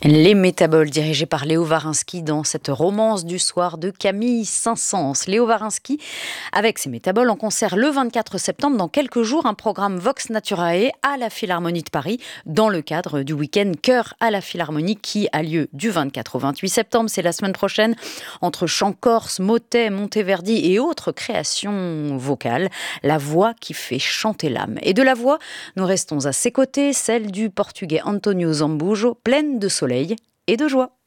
Les Métaboles, dirigés par Léo Varinsky dans cette romance du soir de Camille Saint-Saëns. Léo Varinsky avec ses Métaboles en concert le 24 septembre. Dans quelques jours, un programme Vox Naturae à la Philharmonie de Paris dans le cadre du week-end Chœur à la Philharmonie qui a lieu du 24 au 28 septembre. C'est la semaine prochaine. Entre chant corse, motet, Monteverdi et autres créations vocales, la voix qui fait chanter l'âme. Et de la voix, nous restons à ses côtés, celle du portugais António Zambujo, pleine de soleil et de joie.